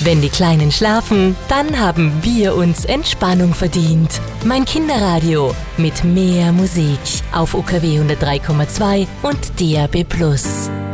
Wenn die Kleinen schlafen, dann haben wir uns Entspannung verdient. Mein Kinderradio mit mehr Musik auf UKW 103,2 und DAB+.